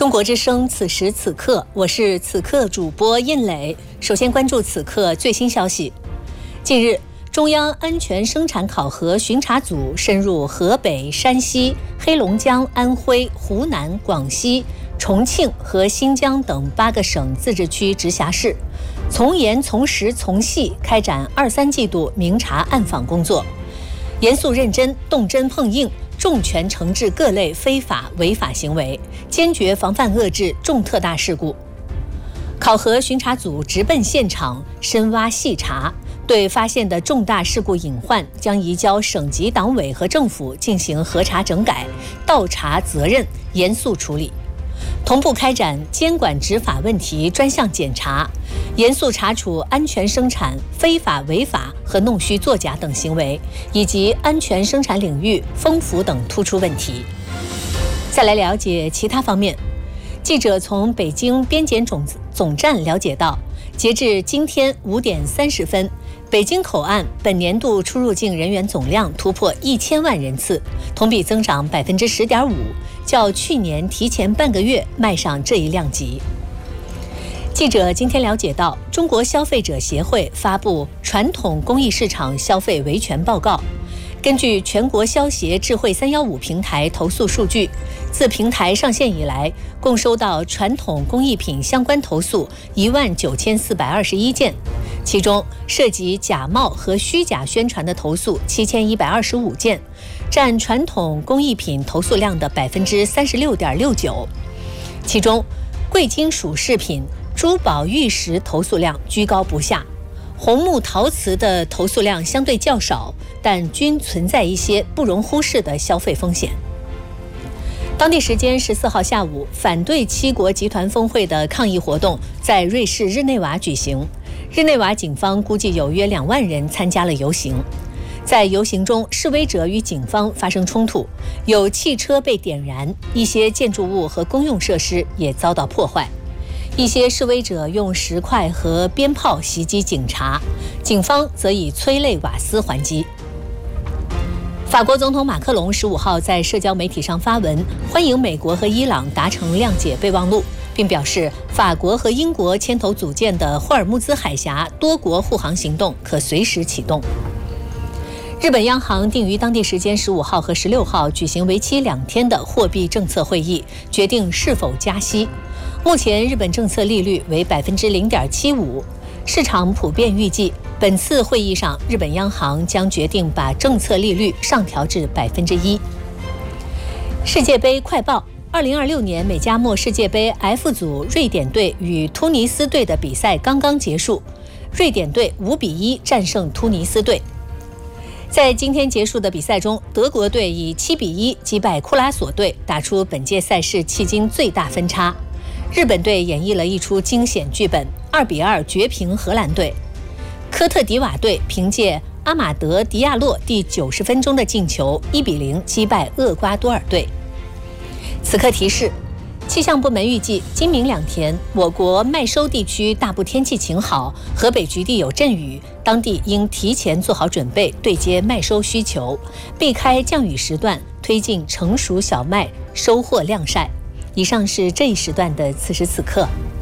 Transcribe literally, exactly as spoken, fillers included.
中国之声，此时此刻，我是此刻主播印磊。首先关注此刻最新消息。近日，中央安全生产考核巡查组深入河北、山西、黑龙江、安徽、湖南、广西、重庆和新疆等八个省自治区直辖市，从严从实从细开展二三季度明察暗访工作，严肃认真、动真碰硬，重拳惩治各类非法违法行为，坚决防范遏制重特大事故。考核巡查组直奔现场，深挖细查，对发现的重大事故隐患将移交省级党委和政府进行核查整改，倒查责任，严肃处理。同步开展监管执法问题专项检查，严肃查处安全生产、非法违法和弄虚作假等行为，以及安全生产领域风腐等突出问题。再来了解其他方面。记者从北京边检总总站了解到，截至今天五点三十分，北京口岸本年度出入境人员总量突破一千万人次，同比增长百分之十点五，较去年提前半个月迈上这一量级。记者今天了解到，中国消费者协会发布传统工艺市场消费维权报告。根据全国消协智慧三一五平台投诉数据，自平台上线以来，共收到传统工艺品相关投诉一万九千四百二十一件，其中涉及假冒和虚假宣传的投诉七千一百二十五件，占传统工艺品投诉量的百分之三十六点六九。其中，贵金属饰品、珠宝玉石投诉量居高不下。红木陶瓷的投诉量相对较少，但均存在一些不容忽视的消费风险。当地时间十四号下午，反对七国集团峰会的抗议活动在瑞士日内瓦举行。日内瓦警方估计有约两万人参加了游行。在游行中，示威者与警方发生冲突，有汽车被点燃，一些建筑物和公用设施也遭到破坏。一些示威者用石块和鞭炮袭击警察，警方则以催泪瓦斯还击。法国总统马克龙十五号在社交媒体上发文，欢迎美国和伊朗达成谅解备忘录，并表示法国和英国牵头组建的霍尔木兹海峡多国护航行动可随时启动。日本央行定于当地时间十五号和十六号举行为期两天的货币政策会议，决定是否加息。目前日本政策利率为百分之零点七五，市场普遍预计本次会议上，日本央行将决定把政策利率上调至百分之一。世界杯快报：二零二六年美加墨世界杯 F 组瑞典队与突尼斯队的比赛刚刚结束，瑞典队五比一战胜突尼斯队。在今天结束的比赛中，德国队以七比一击败库拉索队，打出本届赛事迄今最大分差。日本队演绎了一出惊险剧本，二比二绝平荷兰队。科特迪瓦队凭借阿马德·迪亚洛第九十分钟的进球，一比零击败厄瓜多尔队。此刻提示：气象部门预计，今明两天，我国麦收地区大部天气晴好，河北局地有阵雨，当地应提前做好准备，对接麦收需求，避开降雨时段，推进成熟小麦收获晾晒。以上是这一时段的此时此刻。